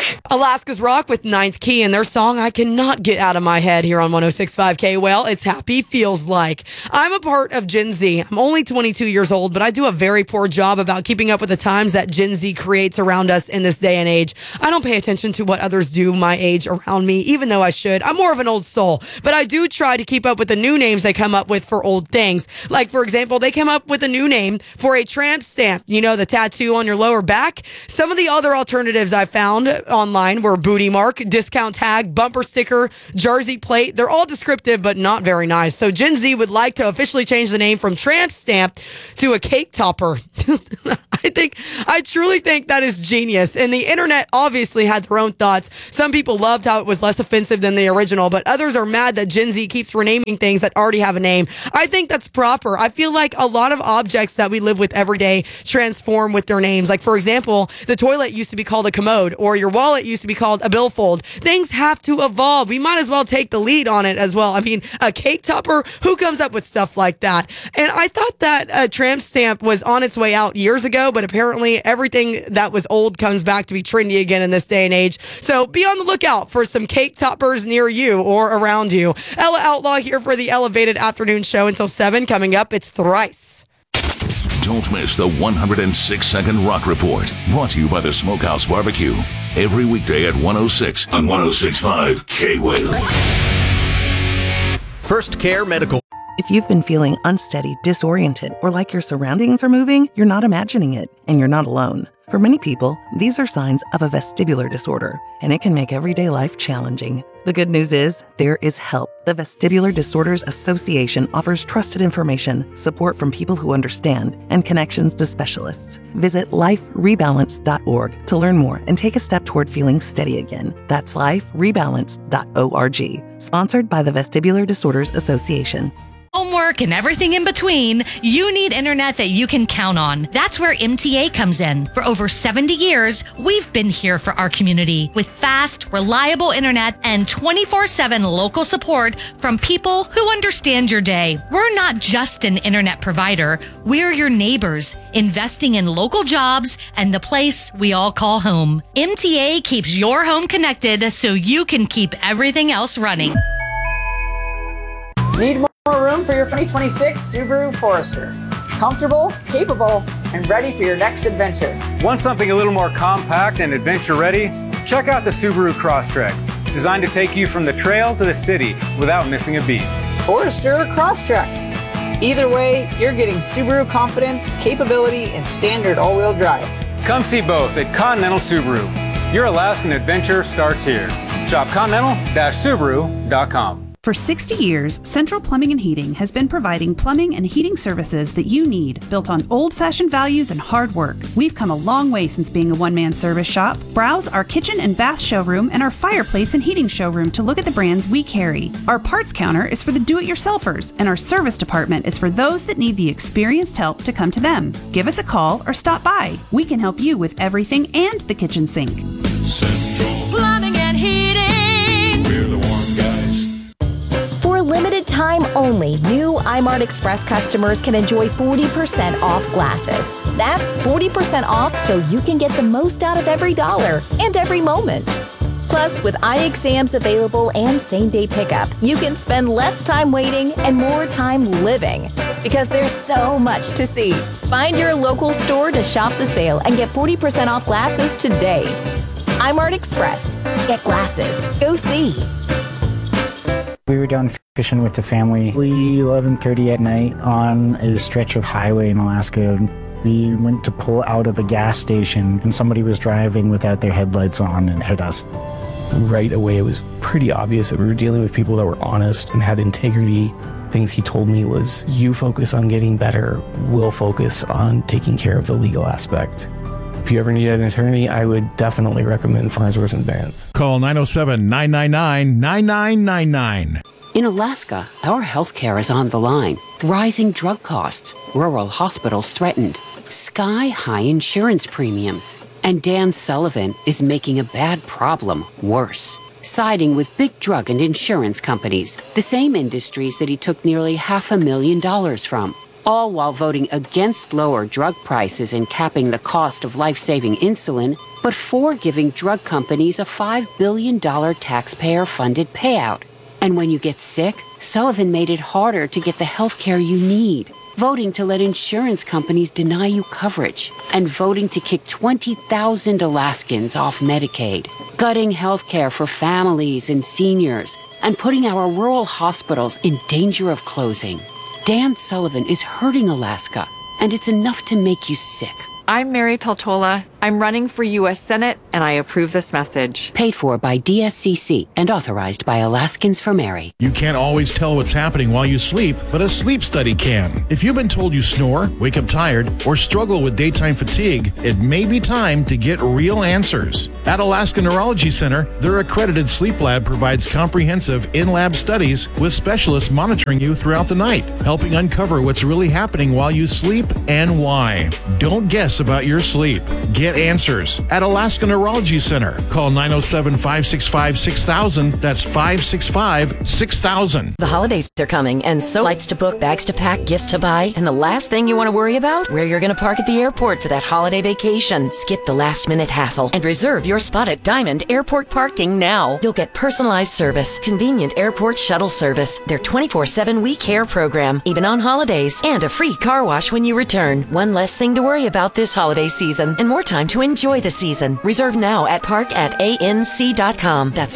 Alaska's Rock with Ninth Key and their song I cannot get out of my head here on 106.5 K. Well, it's Happy Feels Like. I'm a part of Gen Z. I'm only 22 years old, but I do a very poor job about keeping up with the times that Gen Z creates around us in this day and age. I don't pay attention to what others do my age around me, even though I should. I'm more of an old soul, but I do try to keep up with the new names they come up with for old things. Like, for example, they came up with a new name for a tramp stamp, you know, the tattoo on your lower back. Some of the other alternatives I found online were booty mark, discount tag, bumper sticker, jersey plate. They're all descriptive, but not very nice. So Gen Z would like to officially change the name from tramp stamp to a cake topper. I truly think that is genius. And the internet obviously had their own thoughts. Some people loved how it was less offensive than the original, but others are mad that Gen Z keeps renaming things that already have a name. I think that's proper. I feel like a lot of objects that we live with every day transform with their names. Like, for example, the toilet used to be called a commode, or your wallet used to be called a billfold. Things have to evolve. We might as well take the lead on it as well. I mean, a cake topper, who comes up with stuff like that? And I thought that a tramp stamp was on its way out years ago, but apparently everything that was old comes back to be trendy again in this day and age. So be on the lookout for some cake toppers near you or around you. Ella Outlaw here for the Elevated Afternoon Show until 7. Coming up, it's Thrice. Don't miss the 106-second Rock Report, brought to you by the Smokehouse Barbecue. Every weekday at 106 on 106.5 K-Whale. First Care Medical. If you've been feeling unsteady, disoriented, or like your surroundings are moving, you're not imagining it, and you're not alone. For many people, these are signs of a vestibular disorder, and it can make everyday life challenging. The good news is, there is help. The Vestibular Disorders Association offers trusted information, support from people who understand, and connections to specialists. Visit liferebalance.org to learn more and take a step toward feeling steady again. That's liferebalance.org. Sponsored by the Vestibular Disorders Association. Homework and everything in between, you need internet that you can count on. That's where MTA comes in. For over 70 years, we've been here for our community with fast, reliable internet and 24/7 local support from people who understand your day. We're not just an internet provider. We're your neighbors, investing in local jobs and the place we all call home. MTA keeps your home connected so you can keep everything else running. Need more room for your 2026 Subaru Forester? Comfortable, capable, and ready for your next adventure. Want something a little more compact and adventure ready? Check out the Subaru Crosstrek, designed to take you from the trail to the city without missing a beat. Forester or Crosstrek? Either way, you're getting Subaru confidence, capability, and standard all-wheel drive. Come see both at Continental Subaru. Your Alaskan adventure starts here. Shop continental-subaru.com. For 60 years, Central Plumbing and Heating has been providing plumbing and heating services that you need, built on old-fashioned values and hard work. We've come a long way since being a one-man service shop. Browse our kitchen and bath showroom and our fireplace and heating showroom to look at the brands we carry. Our parts counter is for the do-it-yourselfers, and our service department is for those that need the experienced help to come to them. Give us a call or stop by. We can help you with everything and the kitchen sink. Central Plumbing and Heating. We're the warm guys. For limited time only, new iMart Express customers can enjoy 40% off glasses. That's 40% off so you can get the most out of every dollar and every moment. Plus, with eye exams available and same-day pickup, you can spend less time waiting and more time living. Because there's so much to see. Find your local store to shop the sale and get 40% off glasses today. iMart Express. Get glasses. Go see. We were down fishing with the family 11:30 at night on a stretch of highway in Alaska. We went to pull out of a gas station and somebody was driving without their headlights on and hit us. Right away, it was pretty obvious that we were dealing with people that were honest and had integrity. Things he told me was, you focus on getting better, we'll focus on taking care of the legal aspect. If you ever need an attorney, I would definitely recommend Farnsworth and Vance. Call 907-999-9999. In Alaska, our health care is on the line. Rising drug costs, rural hospitals threatened, sky-high insurance premiums. And Dan Sullivan is making a bad problem worse, siding with big drug and insurance companies, the same industries that he took nearly $500,000 from. all while voting against lower drug prices and capping the cost of life-saving insulin, but for giving drug companies a $5 billion taxpayer-funded payout. And when you get sick, Sullivan made it harder to get the health care you need, voting to let insurance companies deny you coverage, and voting to kick 20,000 Alaskans off Medicaid, gutting health care for families and seniors, and putting our rural hospitals in danger of closing. Dan Sullivan is hurting Alaska, and it's enough to make you sick. I'm Mary Peltola. I'm running for U.S. Senate, and I approve this message. Paid for by DSCC and authorized by Alaskans for Mary. You can't always tell what's happening while you sleep, but a sleep study can. If you've been told you snore, wake up tired, or struggle with daytime fatigue, it may be time to get real answers. At Alaska Neurology Center, their accredited sleep lab provides comprehensive in-lab studies with specialists monitoring you throughout the night, helping uncover what's really happening while you sleep and why. Don't guess about your sleep. Get answers at Alaska Neurology Center. Call 907-565-6000. That's 565-6000. The holidays are coming, and so flights to book, bags to pack, gifts to buy, and the last thing you want to worry about? Where you're going to park at the airport for that holiday vacation. Skip the last-minute hassle and reserve your spot at Diamond Airport Parking now. You'll get personalized service, convenient airport shuttle service, their 24/7 We Care program, even on holidays, and a free car wash when you return. One less thing to worry about this holiday season, and more time to enjoy the season. Reserve now at park@anc.com. That's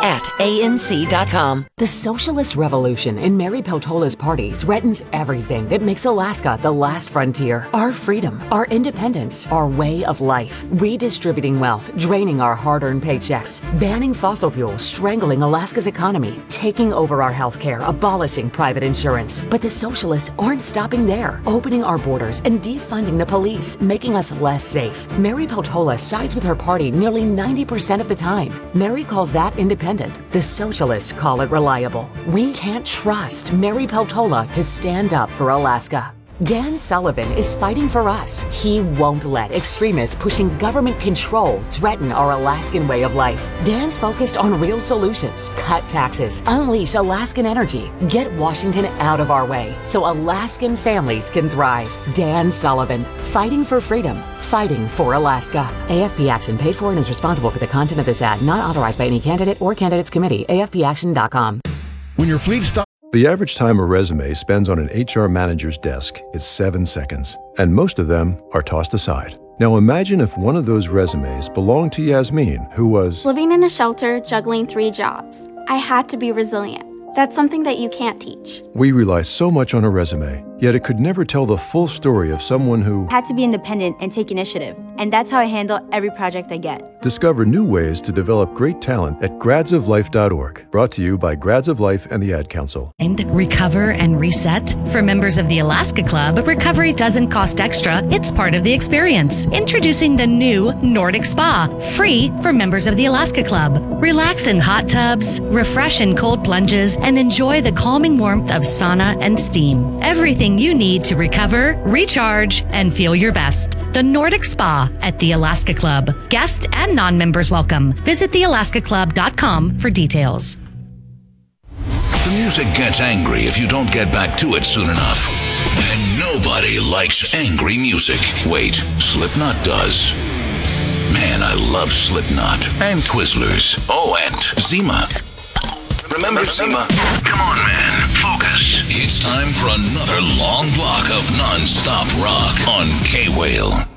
park@anc.com. The socialist revolution in Mary Peltola's party threatens everything that makes Alaska the last frontier. Our freedom, our independence, our way of life. Redistributing wealth, draining our hard-earned paychecks, banning fossil fuels, strangling Alaska's economy, taking over our health care, abolishing private insurance. But the socialists aren't stopping there, opening our borders and defunding the police, making us less safe. Mary Peltola sides with her party nearly 90% of the time. Mary calls that independent. The socialists call it reliable. We can't trust Mary Peltola to stand up for Alaska. Dan Sullivan is fighting for us. He won't let extremists pushing government control threaten our Alaskan way of life. Dan's focused on real solutions. Cut taxes, unleash Alaskan energy, get Washington out of our way so Alaskan families can thrive. Dan Sullivan, fighting for freedom, fighting for Alaska. AFP Action paid for and is responsible for the content of this ad, not authorized by any candidate or candidates committee. AFPAction.com. When your fleet stops. The average time a resume spends on an HR manager's desk is 7 seconds, and most of them are tossed aside. Now imagine if one of those resumes belonged to Yasmin, who was living in a shelter, juggling 3 jobs. I had to be resilient. That's something that you can't teach. We rely so much on a resume, yet it could never tell the full story of someone who had to be independent and take initiative. And that's how I handle every project I get. Discover new ways to develop great talent at gradsoflife.org. Brought to you by Grads of Life and the Ad Council. And recover and reset. For members of the Alaska Club, recovery doesn't cost extra. It's part of the experience. Introducing the new Nordic Spa, free for members of the Alaska Club. Relax in hot tubs, refresh in cold plunges, and enjoy the calming warmth of sauna and steam. Everything you need to recover, recharge, and feel your best. The Nordic Spa at the Alaska Club. Guest and non-members welcome. Visit thealaskaclub.com for details. The music gets angry if you don't get back to it soon enough. And nobody likes angry music. Wait, Slipknot does. Man, I love Slipknot. And Twizzlers. Oh, and Zima. Remember Zima? Come on, man. Focus. It's time for another long block of non-stop rock on K-Whale.